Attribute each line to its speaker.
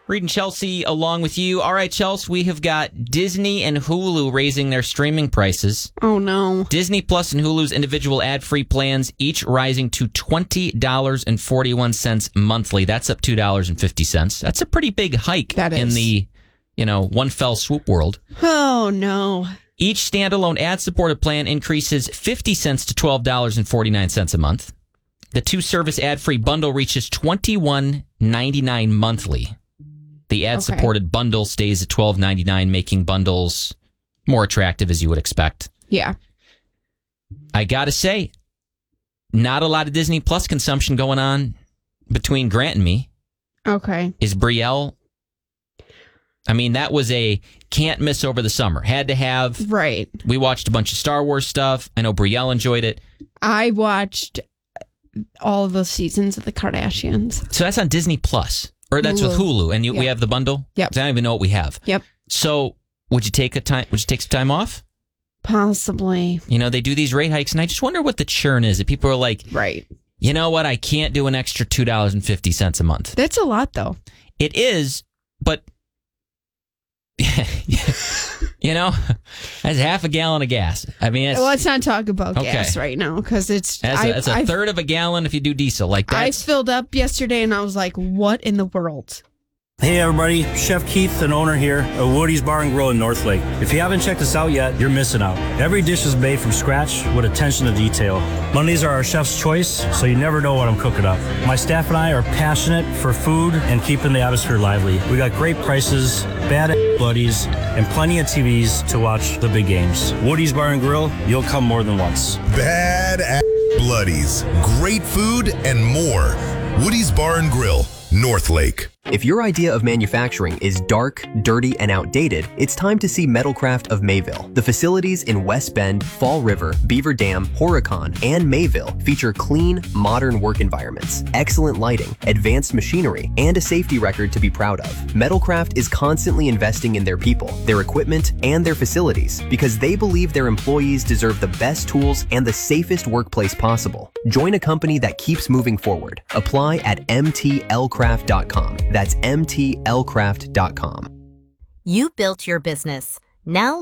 Speaker 1: Reed and Chelsea along with you. All right, Chelsea, we have got Disney and Hulu raising their streaming prices.
Speaker 2: Oh, no.
Speaker 1: Disney Plus and Hulu's individual ad-free plans, each rising to $20.41 monthly. That's up $2.50. That's a pretty big hike in the, one fell swoop world.
Speaker 2: Oh, no.
Speaker 1: Each standalone ad-supported plan increases 50 cents to $12.49 a month. The two-service ad-free bundle reaches $21.99 monthly. The ad-supported bundle stays at $12.99, making bundles more attractive, as you would expect.
Speaker 2: Yeah.
Speaker 1: I gotta say, not a lot of Disney Plus consumption going on between Grant and me.
Speaker 2: Okay.
Speaker 1: Is Brielle... I mean, that was a can't miss over the summer. Had to have.
Speaker 2: Right.
Speaker 1: We watched a bunch of Star Wars stuff. I know Brielle enjoyed it.
Speaker 2: I watched all of the seasons of the Kardashians.
Speaker 1: So that's on Disney Plus. Or that's with Hulu, and we have the bundle.
Speaker 2: Yep.
Speaker 1: I don't even know what we have.
Speaker 2: Yep.
Speaker 1: So would you take some time off?
Speaker 2: Possibly.
Speaker 1: They do these rate hikes, and I just wonder what the churn is. If people are like,
Speaker 2: right,
Speaker 1: you know what, I can't do an extra $2.50 a month.
Speaker 2: That's a lot, though.
Speaker 1: It is, but that's half a gallon of gas. I mean,
Speaker 2: let's not talk about gas right now because it's
Speaker 1: a third of a gallon if you do diesel.
Speaker 2: I filled up yesterday and I was like, "What in the world?"
Speaker 3: Hey everybody, Chef Keith, and owner here at Woody's Bar and Grill in Northlake. If you haven't checked us out yet, you're missing out. Every dish is made from scratch with attention to detail. Mondays are our chef's choice, so you never know what I'm cooking up. My staff and I are passionate for food and keeping the atmosphere lively. We got great prices, bad buddies, and plenty of TVs to watch the big games. Woody's Bar and Grill, you'll come more than once.
Speaker 4: Bad bloodies, great food, and more. Woody's Bar and Grill, Northlake.
Speaker 5: If your idea of manufacturing is dark, dirty, and outdated, it's time to see Metalcraft of Mayville. The facilities in West Bend, Fall River, Beaver Dam, Horicon, and Mayville feature clean, modern work environments, excellent lighting, advanced machinery, and a safety record to be proud of. Metalcraft is constantly investing in their people, their equipment, and their facilities because they believe their employees deserve the best tools and the safest workplace possible. Join a company that keeps moving forward. Apply at mtlcraft.com. That's mtlcraft.com.
Speaker 6: You built your business. Now